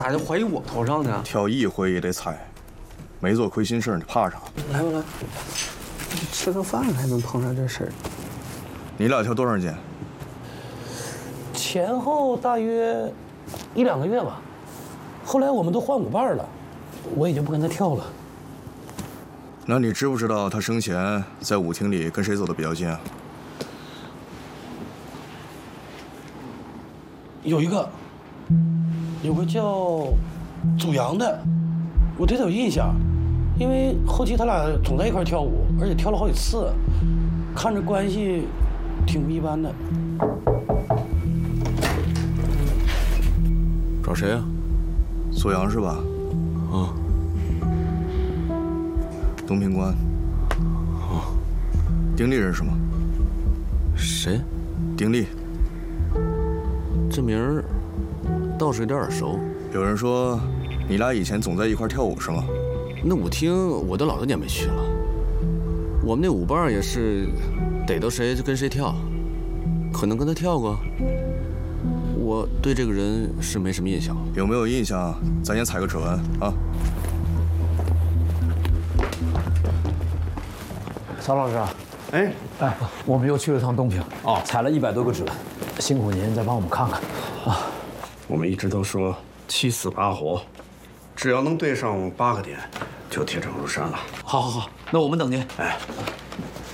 咋就怀疑我头上呢？ 跳一回也得猜，没做亏心事，你怕啥？ 来吧来，吃个饭还能碰上这事儿？ 你俩跳多长时间？ 前后大约1、2个月吧。后来我们都换舞伴了，我也就不跟他跳了。 那你知不知道他生前在舞厅里跟谁走的比较近啊？ 有个叫祖阳的，我对他有印象，因为后期他俩总在一块跳舞，而且跳了好几次，看着关系挺不一般的。 找谁啊？ 苏阳是吧？ 啊。 东平关。 哦。 丁力认识吗？ 谁？ 丁力。 这名儿倒是有点耳熟。 有人说你俩以前总在一块跳舞是吗？ 那舞厅我都老多年没去了。我们那舞伴也是逮到谁就跟谁跳，可能跟他跳过。我对这个人是没什么印象。 有没有印象？咱先采个指纹啊。 曹老师， 哎， 我们又去了趟东平，采了100多个指纹，辛苦您再帮我们看看啊。 我们一直都说7死8活，只要能对上8个点，就铁证如山了。 好，那我们等您。 哎。